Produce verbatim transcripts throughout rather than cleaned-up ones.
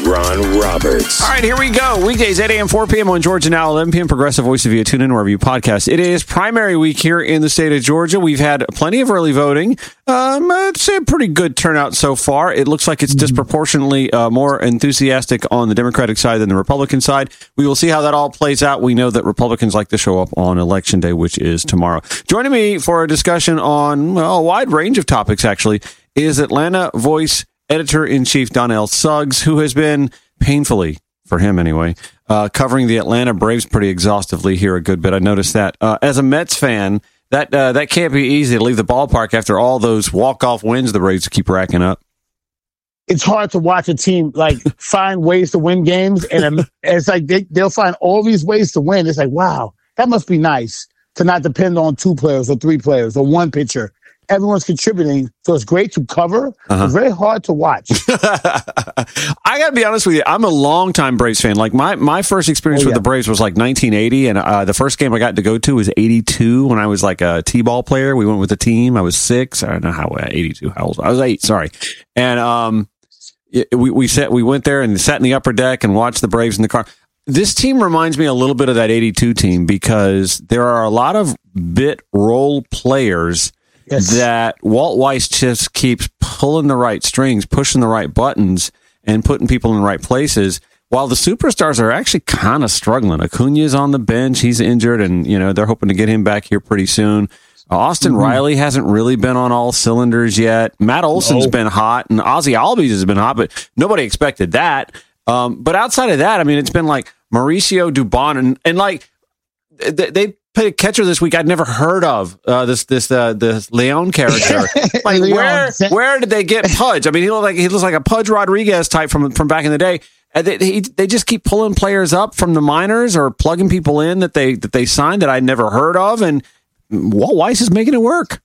Ron Roberts. All right, here we go. Weekdays, eight a.m., four p.m. on Georgia Now, eleven p.m. Progressive Voice of via TuneIn or review podcast. It is primary week here in the state of Georgia. We've had plenty of early voting. Um, it's a pretty good turnout so far. It looks like it's disproportionately uh, more enthusiastic on the Democratic side than the Republican side. We will see how that all plays out. We know that Republicans like to show up on Election Day, which is tomorrow. Joining me for a discussion on well, a wide range of topics, actually, is Atlanta Voice Editor-in-Chief Donnell Suggs, who has been painfully, for him anyway, uh, covering the Atlanta Braves pretty exhaustively here a good bit. I noticed that. Uh, as a Mets fan, that uh, that can't be easy to leave the ballpark after all those walk-off wins the Braves keep racking up. It's hard to watch a team like find ways to win games, and um, it's like they, they'll find all these ways to win. It's like, wow, that must be nice to not depend on two players or three players or one pitcher. Everyone's contributing, so it's great to cover. Uh-huh. It's very hard to watch. I got to be honest with you. I'm a longtime Braves fan. Like my, my first experience oh, yeah. with the Braves was like nineteen eighty, and uh, the first game I got to go to was eighty-two when I was like a T-ball player. We went with the team. I was six. I don't know how eighty-two. How old? I was eight. Sorry, and um, we we sat we went there and sat in the upper deck and watched the Braves in the car. This team reminds me a little bit of that eighty-two team because there are a lot of bit role players. Yes. That Walt Weiss just keeps pulling the right strings, pushing the right buttons, and putting people in the right places, while the superstars are actually kind of struggling. Acuna's on the bench. He's injured, and you know they're hoping to get him back here pretty soon. Uh, Austin mm-hmm. Riley hasn't really been on all cylinders yet. Matt Olson's no. been hot, and Ozzie Albies has been hot, but nobody expected that. Um, but outside of that, I mean, it's been like Mauricio Dubon, and, and like they, they played a catcher this week I'd never heard of. Uh, this this uh, this Leon character. Like where where did they get Pudge? I mean, he looks like he looks like a Pudge Rodriguez type from from back in the day. And they, they they just keep pulling players up from the minors or plugging people in that they that they signed that I'd never heard of, and Walt Weiss is making it work.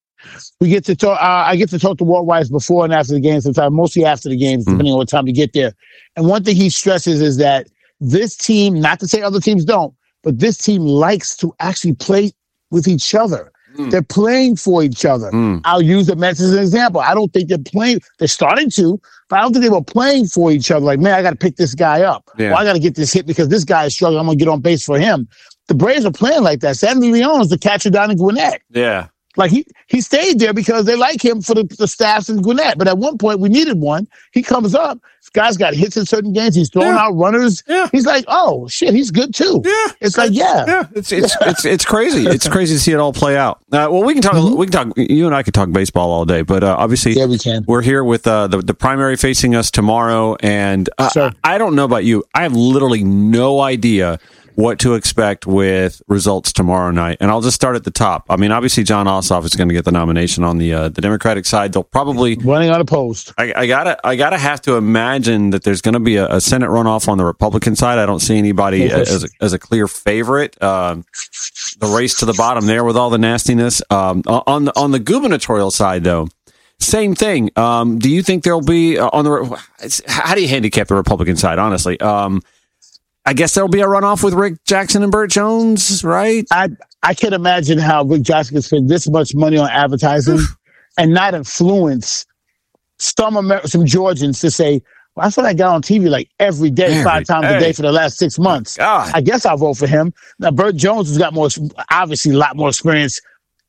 We get to talk. Uh, I get to talk to Walt Weiss before and after the games. Sometimes mostly after the games, depending mm. on what time we get there. And one thing he stresses is that this team, not to say other teams don't, but this team likes to actually play with each other. Mm. They're playing for each other. Mm. I'll use the Mets as an example. I don't think they're playing. They're starting to, but I don't think they were playing for each other. Like, man, I got to pick this guy up. Yeah. Well, I got to get this hit because this guy is struggling. I'm going to get on base for him. The Braves are playing like that. Sandy Leon is the catcher down in Gwinnett. Yeah. Like, he, he stayed there because they like him for the, the staffs in Gwinnett. But at one point, we needed one. He comes up. This guy's got hits in certain games. He's throwing yeah. out runners. Yeah. He's like, oh, shit, he's good, too. Yeah. It's like, yeah. Yeah. It's it's it's, it's crazy. It's crazy to see it all play out. Uh, well, we can talk, mm-hmm. we can talk, you and I could talk baseball all day, but uh, obviously, yeah, we can. We're here with uh, the, the primary facing us tomorrow. And uh, sure. I, I don't know about you. I have literally no idea what to expect with results tomorrow night. And I'll just start at the top. I mean, obviously, John Ossoff is going to get the nomination on the uh, the Democratic side. They'll probably running unopposed. I, I gotta, I gotta have to imagine that there's going to be a, a Senate runoff on the Republican side. I don't see anybody yes. as a, as a clear favorite. Um, the race to the bottom there with all the nastiness. Um, on the on the gubernatorial side, though, same thing. Um, do you think there'll be uh, on the? How do you handicap the Republican side? Honestly. Um, I guess there'll be a runoff with Rick Jackson and Burt Jones, right? I I can't imagine how Rick Jackson can spend this much money on advertising and not influence some Amer- some Georgians to say, well, I saw that guy on T V like every day, every, five times hey. a day for the last six months. God. I guess I'll vote for him. Now, Burt Jones has got more, obviously a lot more experience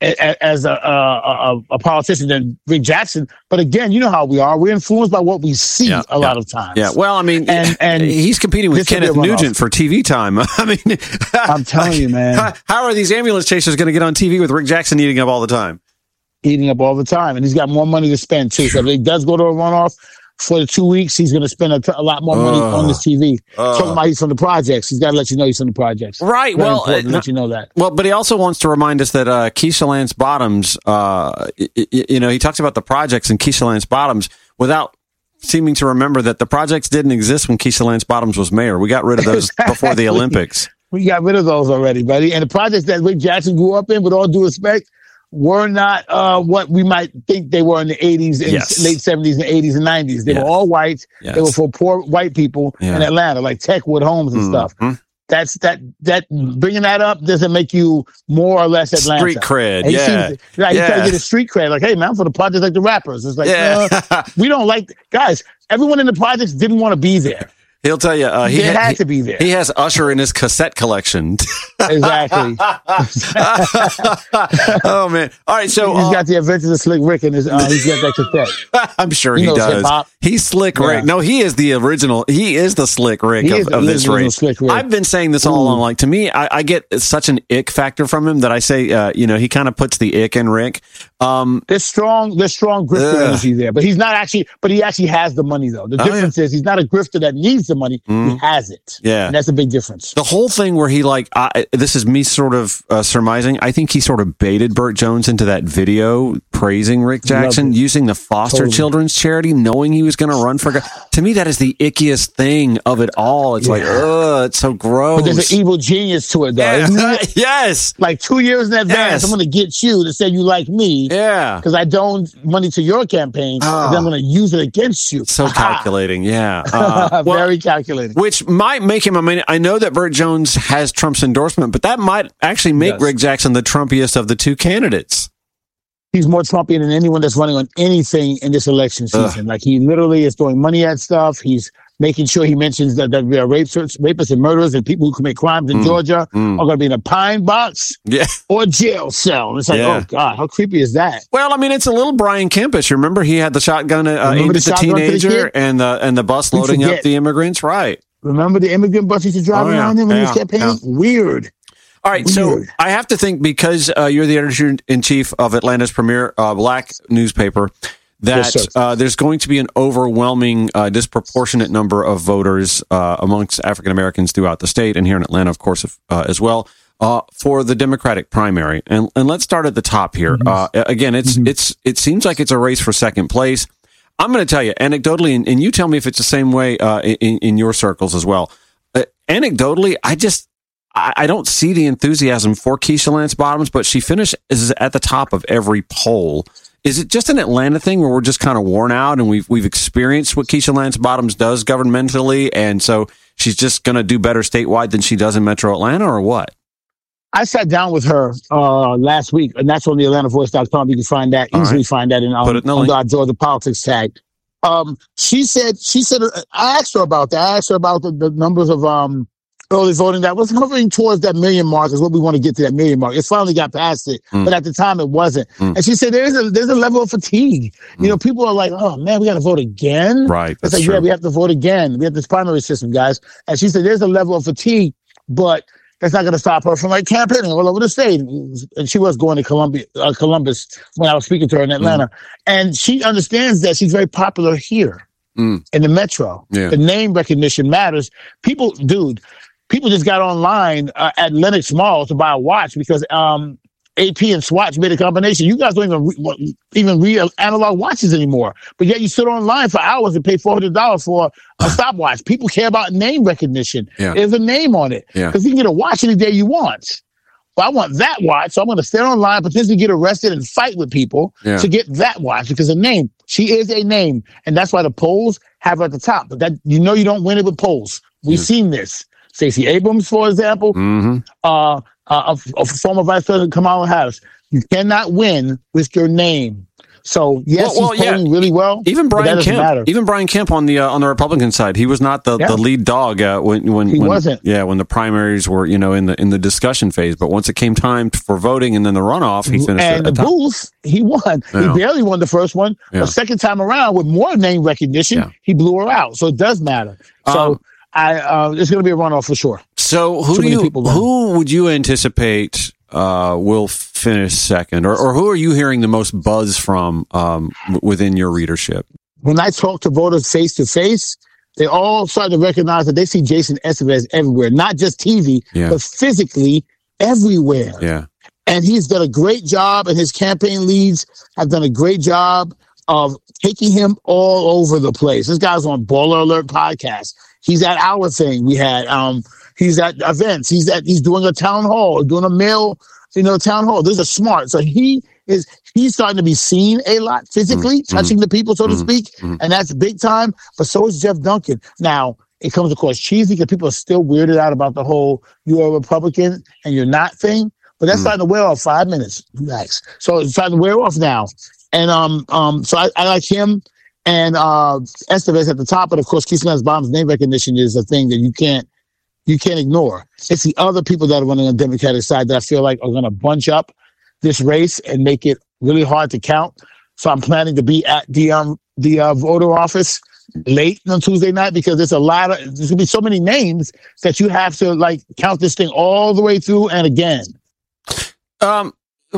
as a, a, a politician than Rick Jackson. But again, you know how we are. We're influenced by what we see yeah, a yeah. lot of times. Yeah. Well, I mean, and, and he's competing with Kenneth Nugent for T V time. I mean, I'm telling you, man. How, how are these ambulance chasers going to get on T V with Rick Jackson eating up all the time? Eating up all the time. And he's got more money to spend, too. So if he does go to a runoff, for the two weeks, he's going to spend a, t- a lot more money uh, on this T V. Uh, Talking about he's from the projects. He's got to let you know he's from the projects. Right. Very well, uh, let you know that. Well, but he also wants to remind us that uh, Keisha Lance Bottoms, uh, y- y- you know, he talks about the projects and Keisha Lance Bottoms without seeming to remember that the projects didn't exist when Keisha Lance Bottoms was mayor. We got rid of those before the Olympics. We got rid of those already, buddy. And the projects that Rick Jackson grew up in, with all due respect, were not uh, what we might think they were in the eighties and yes. late seventies and eighties and nineties. They yes. were all white. Yes. They were for poor white people yeah. in Atlanta, like Techwood homes and mm-hmm. stuff. That's that that bringing that up doesn't make you more or less Atlanta. Street cred, and yeah. Seems, like, yeah. You try to get a street cred. Like, hey, man, I'm for the project like the rappers. It's like, yeah. uh, we don't like guys. Everyone in the projects didn't want to be there. He'll tell you uh, he They ha- had to be there. He has Usher in his cassette collection. Exactly. Oh man! All right, so he's uh, got the Adventures of Slick Rick in his. Uh, he's got that cassette. I'm sure he, he knows does. hip-hop. He's Slick Yeah. Rick. No, he is the original. He is the Slick Rick He of, is of the this original race. Slick Rick. I've been saying this all Ooh. along. Like to me, I, I get such an ick factor from him that I say, uh, you know, he kind of puts the ick in Rick. Um, There's strong, there's strong grifter Ugh. energy there, but he's not actually. But he actually has the money though. The Oh, difference is he's not a grifter that needs the money. Mm. He has it. Yeah. And that's a big difference. The whole thing where he like, I, this is me sort of uh, surmising. I think he sort of baited Burt Jones into that video praising Rick Jackson using the foster Totally. children's charity, knowing he was going to run for. To me, that is the ickiest thing of it all. It's Yeah. like, ugh, it's so gross. But there's an evil genius to it though. Yeah. Isn't it? Yes. Like two years in advance, Yes. I'm going to get you to say you like me. Yeah. Because I doned money to your campaign, Oh. and then I'm going to use it against you. So Aha. calculating. Yeah. Uh, well, Very calculating. which might make him, I mean, I know that Burt Jones has Trump's endorsement, but that might actually make Yes. Rick Jackson the Trumpiest of the two candidates. He's more Trumpian than anyone that's running on anything in this election season. Ugh. Like he literally is throwing money at stuff. He's making sure he mentions that, that we are rapists, rapists and murderers and people who commit crimes in Mm. Georgia Mm. are going to be in a pine box Yeah. or jail cell. And it's like, Yeah. oh God, how creepy is that? Well, I mean, it's a little Brian Kempish. Remember, he had the shotgun uh, Remember aimed the at the shotgun for the teenager kid? and the and the bus We loading up forget. the immigrants. Right. Remember the immigrant bus used to drive Oh, yeah. around him in Yeah. his campaign? Yeah. Weird. All right. So Weird. I have to think because uh, you're the editor in chief of Atlanta's premier uh, black newspaper that Yes, sir. uh, there's going to be an overwhelming, uh, disproportionate number of voters uh, amongst African Americans throughout the state and here in Atlanta, of course, uh, as well. Uh, for the Democratic primary, and and let's start at the top here. Mm-hmm. Uh, again, it's Mhm. it's it seems like it's a race for second place. I'm going to tell you anecdotally, and, and you tell me if it's the same way uh, in, in your circles as well. Uh, anecdotally, I just I, I don't see the enthusiasm for Keisha Lance Bottoms, but she finished is at the top of every poll. Is it just an Atlanta thing where we're just kind of worn out and we've we've experienced what Keisha Lance Bottoms does governmentally, and so she's just going to do better statewide than she does in Metro Atlanta, or what? I sat down with her uh, last week, and that's on the Atlanta Voice dot com. You can find that, All easily right. find that in um, Put it in the under link. our Georgia Politics tag. Um, she said, she said, uh, I asked her about that. I asked her about the, the numbers of um, early voting that was hovering towards that million mark is what we want to get to that million mark. It finally got past it, Mm. but at the time it wasn't. Mm. And she said, there's a, there's a level of fatigue. Mm. You know, people are like, oh man, we got to vote again. Right. It's That's like, true. yeah, we have to vote again. We have this primary system, guys. And she said, there's a level of fatigue, but that's not going to stop her from like campaigning all over the state. And she was going to Columbia, uh, Columbus when I was speaking to her in Atlanta. Mm. And she understands that she's very popular here Mm. in the metro. Yeah. The name recognition matters. People, dude, people just got online uh, at Lenox Mall to buy a watch because um, A P and Swatch made a combination. You guys don't even re- what, even read analog watches anymore, but yet you sit online for hours and pay four hundred dollars for a stopwatch. People care about name recognition. Yeah. There's a name on it Yeah. because you can get a watch any day you want. Well, I want that watch, so I'm going to sit online, potentially get arrested and fight with people Yeah. to get that watch because a name. She is a name, and that's why the polls have her at the top. But that you know you don't win it with polls. We've Yeah. seen this. Stacey Abrams, for example, Mm-hmm. uh, uh, a, a former Vice President Kamala Harris. You cannot win with your name. So yes, Well- well, he's yeah. polling really well. Even but that Brian doesn't Kemp, matter. even Brian Kemp on the uh, on the Republican side, he was not the, Yeah. the lead dog uh, when when He when, wasn't. Yeah, when the primaries were you know in the in the discussion phase, but once it came time for voting and then the runoff, he finished And at the the top. Booth, he won. Yeah. He barely won the first one. Yeah. The second time around, with more name recognition, Yeah. he blew her out. So it does matter. So Um, I, uh, it's going to be a runoff for sure. So who Too do many you people run. who would you anticipate uh, will finish second, or or who are you hearing the most buzz from um, w- within your readership? When I talk to voters face to face, they all start to recognize that they see Jason Estevez everywhere, not just T V, Yeah. but physically everywhere. Yeah, And he's done a great job, and his campaign leads have done a great job of taking him all over the place. This guy's on Baller Alert podcast. He's at our thing. We had, um, he's at events. He's at, he's doing a town hall, doing a mail, you know, town hall. These are smart. So he is, he's starting to be seen a lot physically, Mm-hmm. touching the people, so to Mhm. speak. Mhm. And that's big time. But so is Jeff Duncan. Now, it comes across cheesy because people are still weirded out about the whole you're a Republican and you're not thing. But that's mm. starting to wear off. Five minutes, relax. So it's starting to wear off now. And um um so I, I like him and uh Estevez at the top, but of course Keith Nussbaum's name recognition is a thing that you can't you can't ignore. It's the other people that are running on the Democratic side that I feel like are going to bunch up this race and make it really hard to count. So I'm planning to be at the um the uh, voter office late on Tuesday night because there's a lot of there's gonna be so many names that you have to like count this thing all the way through and again. Um.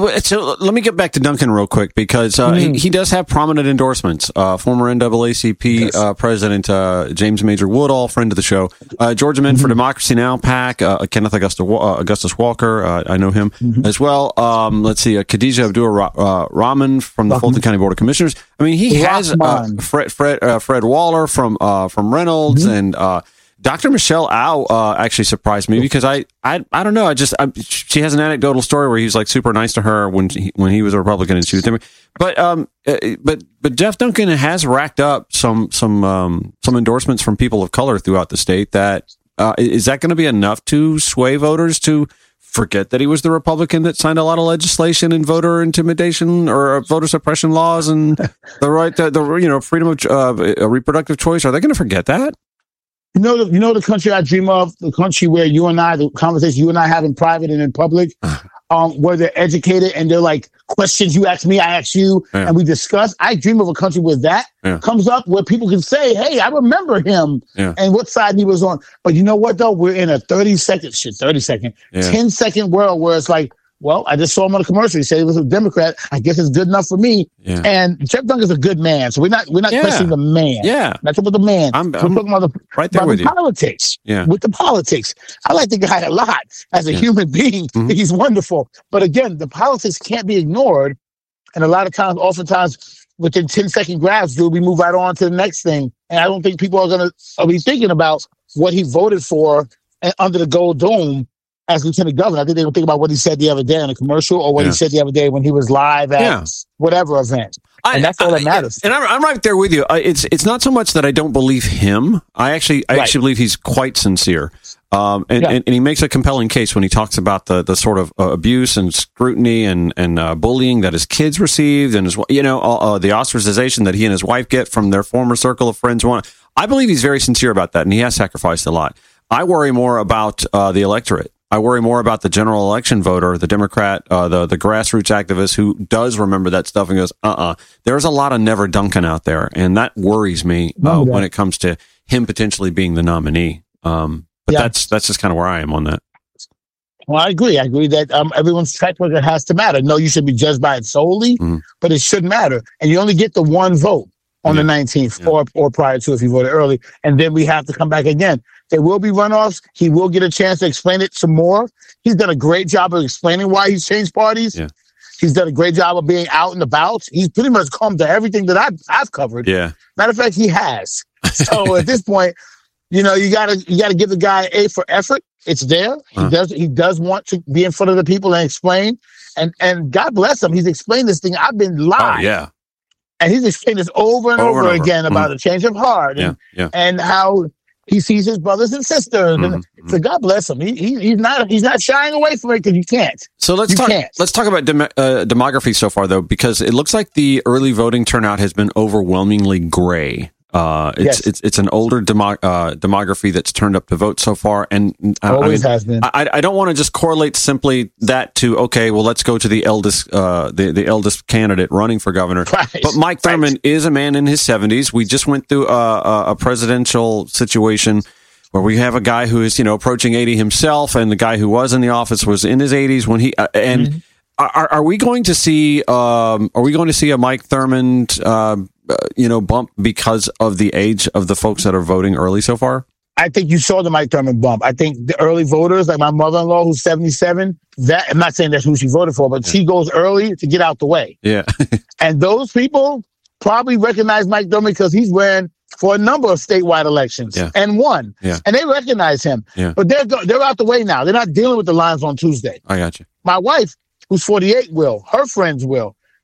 So let me get back to Duncan real quick because uh, mm. he, he does have prominent endorsements. Uh, former N double A C P yes. uh, President uh, James Major Woodall, friend of the show. Uh, Georgia Men mm-hmm. for Democracy Now! PAC, uh, Kenneth Augusta, uh, Augustus Walker, uh, I know him mm-hmm. as well. Um, let's see, uh, Khadija Abdul-Rahman from the Rahman. Fulton County Board of Commissioners. I mean, he has uh, Fred Fred uh, Fred Waller from uh, from Reynolds mm-hmm. and. Uh, Doctor Michelle Au uh, actually surprised me because I, I, I don't know. I just I, she has an anecdotal story where he was like super nice to her when he, when he was a Republican and she was Democrat. But um, but but Jeff Duncan has racked up some some um, some endorsements from people of color throughout the state. That uh, is that going to be enough to sway voters to forget that he was the Republican that signed a lot of legislation and voter intimidation or voter suppression laws and the right to the you know freedom of uh, reproductive choice? Are they going to forget that? You know, the, you know the country I dream of, the country where you and I, the conversation you and I have in private and in public, um, where they're educated and they're like questions you ask me, I ask you, yeah. and we discuss. I dream of a country where that yeah. comes up, where people can say, "Hey, I remember him," yeah. and what side he was on. But you know what though? We're in a thirty second, shit, thirty second, yeah. ten second world where it's like, well, I just saw him on a commercial. He said he was a Democrat. I guess it's good enough for me. Yeah. And Jeff Duncan's a good man, so we're not we're not yeah. questioning the man. Yeah, not talking about the man. I'm, we're I'm talking about the, right there about with the you. politics. Yeah, with the politics. I like the guy a lot as a yeah. human being. Mm-hmm. He's wonderful. But again, the politics can't be ignored. And a lot of times, oftentimes, within ten second grabs, dude, we move right on to the next thing. And I don't think people are going to be thinking about what he voted for under the gold dome. As lieutenant governor, I think they don't think about what he said the other day on a commercial or what yeah. he said the other day when he was live at yeah. whatever event. And I, that's all that matters. I, and I'm, I'm right there with you. I, it's it's not so much that I don't believe him. I actually I right. actually believe he's quite sincere. Um, and, yeah. and, and he makes a compelling case when he talks about the, the sort of uh, abuse and scrutiny and, and uh, bullying that his kids received and his, you know, uh, the ostracization that he and his wife get from their former circle of friends. I believe he's very sincere about that, and he has sacrificed a lot. I worry more about uh, the electorate. I worry more about the general election voter, the Democrat, uh, the the grassroots activist who does remember that stuff and goes, uh-uh. There's a lot of never Duncan out there, and that worries me uh, when it comes to him potentially being the nominee. Um, but yeah. that's that's just kind of where I am on that. Well, I agree. I agree that um, everyone's track record has to matter. No, you should be judged by it solely, mm-hmm. but it should matter. And you only get the one vote on yeah. the nineteenth yeah. or, or prior to if you voted early, and then we have to come back again. There will be runoffs. He will get a chance to explain it some more. He's done a great job of explaining why he's changed parties. Yeah. He's done a great job of being out and about. He's pretty much come to everything that I've, I've covered. Yeah. Matter of fact, he has. So at this point, you know, you gotta you gotta give the guy A for effort. It's there. Uh-huh. He does he does want to be in front of the people and explain. And and God bless him. He's explained this thing. I've been live. Oh, yeah. And he's explained this over and over, over, and over. again about mm-hmm. a change of heart and, yeah. Yeah. and how he sees his brothers and sisters, mm-hmm. and so God bless him. He, he he's not he's not shying away from it because you can't. So let's you talk. Can't. Let's talk about dem- uh, demography so far, though, because it looks like the early voting turnout has been overwhelmingly gray. Uh, it's yes. it's it's an older demo- uh, demography that's turned up to vote so far, and uh, always I mean, has been. I, I don't want to just correlate simply that to okay, well, let's go to the eldest uh, the the eldest candidate running for governor. Right. But Mike Thurmond right. is a man in his seventies. We just went through a, a presidential situation where we have a guy who is you know approaching eighty himself, and the guy who was in the office was in his eighties when he uh, and. Mm-hmm. Are, are we going to see? Um, are we going to see a Mike Thurmond, uh, you know, bump because of the age of the folks that are voting early so far? I think you saw the Mike Thurmond bump. I think the early voters, like my mother-in-law, who's seventy-seven. That I'm not saying that's who she voted for, but yeah. she goes early to get out the way. Yeah, and those people probably recognize Mike Thurmond because he's ran for a number of statewide elections yeah. and won. Yeah. And they recognize him. Yeah. But they're they're out the way now. They're not dealing with the lines on Tuesday. I got you. My wife, who's forty-eight, will. Her friends will.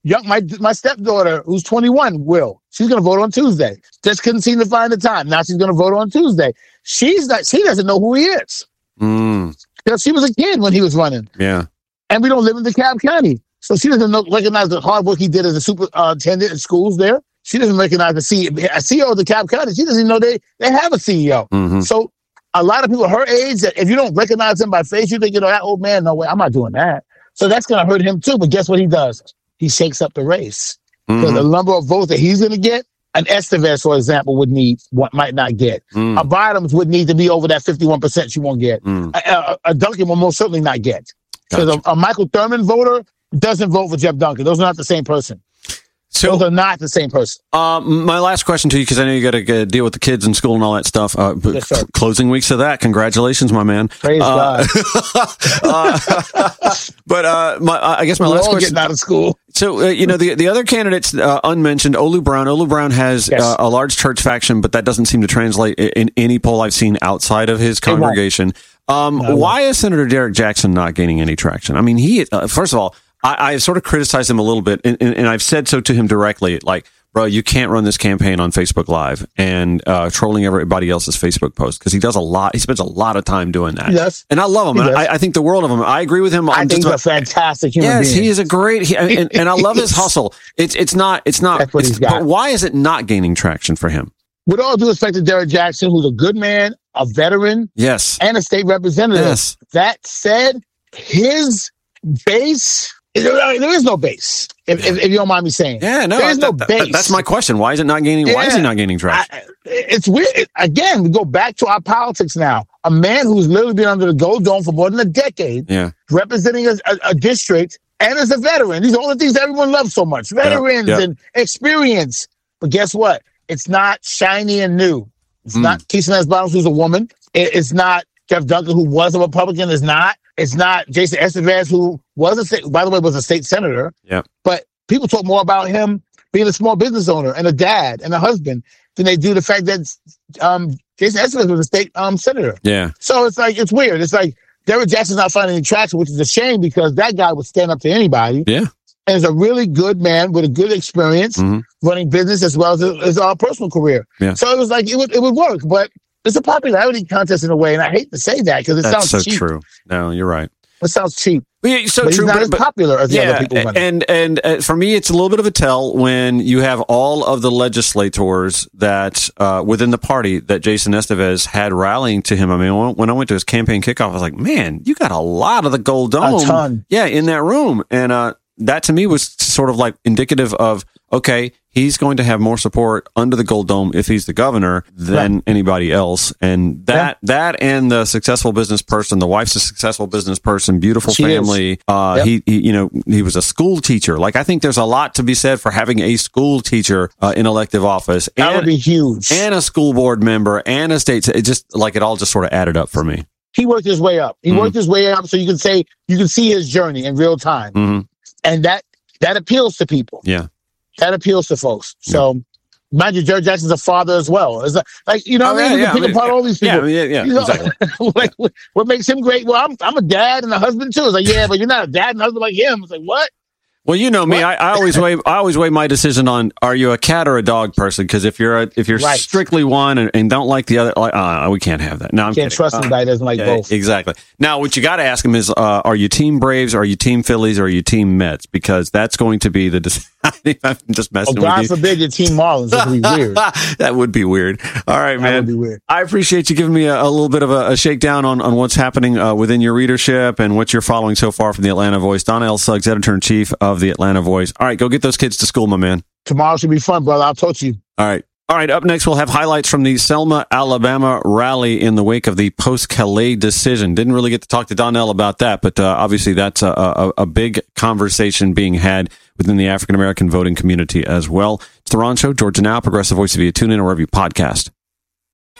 young my my stepdaughter, who's twenty-one, will. She's going to vote on Tuesday. Just couldn't seem to find the time. Now she's going to vote on Tuesday. She's not. She doesn't know who he is. Mm. Because she was a kid when he was running. Yeah. And we don't live in DeKalb County. So she doesn't know, recognize the hard work he did as a superintendent in schools there. She doesn't recognize the C E O, a C E O of DeKalb County. She doesn't even know they, they have a C E O. Mm-hmm. So a lot of people her age, if you don't recognize him by face, you think, you know, that old man, no way, I'm not doing that. So that's going to hurt him too. But guess what he does? He shakes up the race. Mm-hmm. Because the number of votes that he's going to get, an Estevez, for example, would need, what might not get. Mm. A Bottoms would need to be over that fifty-one percent she won't get. Mm. A, a, a Duncan will most certainly not get. Because Gotcha. a, a Michael Thurman voter doesn't vote for Jeff Duncan. Those are not the same person. So, Those are not the same person. um, my last question to you, because I know you got to uh, deal with the kids in school and all that stuff. Uh, but Yes, sir. closing weeks of that. Congratulations, my man. Praise Uh, God. uh, but uh, my, I guess my We're last all question. getting out of school. So, uh, you know, the the other candidates uh, unmentioned, Olu Brown. Olu Brown has Yes. uh, a large church faction, but that doesn't seem to translate in, in any poll I've seen outside of his won't. congregation. Um, No, it why is Senator Derek Jackson not gaining any traction? I mean, he, uh, first of all, I, I sort of criticized him a little bit, and, and, and I've said so to him directly, like, bro, you can't run this campaign on Facebook Live and uh, trolling everybody else's Facebook posts, because he does a lot. He spends a lot of time doing that. Yes. And I love him. He And does. I, I think the world of him. I agree with him. I on think just he's a about- fantastic human Yes, being. he is a great, he, and, and I love his Yes. hustle. It's it's not it's not. That's what it's- he's got. But why is it not gaining traction for him? With all due respect to Derek Jackson, who's a good man, a veteran, Yes, and a state representative. yes, That said, his base, there is no base, if, if, if you don't mind me saying. yeah. No, there is that- no that- base. that's my question. Why is it not gaining? Why is he Yeah. not gaining traction? I, it's weird. It- again, we go back to our politics now. A man who's literally been under the Gold Dome for more than a decade, yeah, representing a, a, a district, and as a veteran. These are all the things everyone loves so much. Veterans yeah. and experience. But guess what? It's not shiny and new. It's Mm. not Keisha Bottoms, who's a woman. It, it's not Jeff Duncan, who was a Republican, is not. It's not Jason Estevez, who was a state, by the way, was a state senator. Yeah. But people talk more about him being a small business owner and a dad and a husband than they do the fact that um, Jason Estevez was a state um, senator. yeah. So it's like, it's weird. It's like Derek Jackson's not finding any traction, which is a shame, because that guy would stand up to anybody. Yeah. And is a really good man with a good experience Mhm. running business as well as his uh, personal career. Yeah. So it was like, it would, it would work, but it's a popularity contest in a way. And I hate to say that because it That's sounds so cheap. true. No, you're right. It sounds cheap. Yeah, so but true. he's not but- as but- popular as the yeah, other people running. and and uh, for me, it's a little bit of a tell when you have all of the legislators that uh, within the party that Jason Estevez had rallying to him. I mean, when, when I went to his campaign kickoff, I was like, man, you got a lot of the Gold Dome, A ton. yeah, in that room, and uh, that to me was sort of like indicative of, okay, he's going to have more support under the Gold Dome if he's the governor than Right. anybody else. And that, that and the successful business person, the wife's a successful business person, beautiful She is. family. Uh, Yep. he, he, you know, he was a school teacher. Like, I think there's a lot to be said for having a school teacher uh, in elective office That and, would be huge. and a school board member and a state. It just like it all just sort of added up for me. he worked his way up. He Mhm. worked his way up, so you can say you can see his journey in real time, hmm and that that appeals to people. Yeah. That appeals to folks. So, mind you, Derek Jackson's a father as well. It's like, like you know, Oh, what I mean, yeah, you can yeah, pick I mean, apart all these Yeah. people. Yeah. Yeah. You know, Exactly. like, what- what makes him great? Well, I'm I'm a dad and a husband too. It's like, yeah, but you're not a dad and husband like him. It's like, what? Well, you know me. I, I always weigh. I always weigh my decision on: are you a cat or a dog person? Because if you're a, if you're Right. strictly one and, and don't like the other, like, uh, we can't have that. No, I'm Can't kidding. trust Uh, somebody that doesn't like yeah, both. exactly. Now, what you got to ask him is: uh, are you team Braves? Or are you team Phillies? Or are you team Mets? Because that's going to be the. Deciding. I'm just Oh, messing God with you. forbid your team Marlins. That would be weird. That would be weird. All right, That man. would be weird. I appreciate you giving me a, a little bit of a, a shakedown on, on what's happening uh, within your readership and what you're following so far from the Atlanta Voice. Don L. Suggs, editor-in-chief of the Atlanta Voice. All right, go get those kids to school, my man. Tomorrow should be fun, brother. I'll talk to you. All right. All right, up next, we'll have highlights from the Selma, Alabama rally in the wake of the post-Calais decision. Didn't really get to talk to Donnell about that, but uh, obviously that's a, a, a big conversation being had within the African-American voting community as well. It's The Ron Show, Georgia Now, Progressive Voice via TuneIn or wherever you podcast.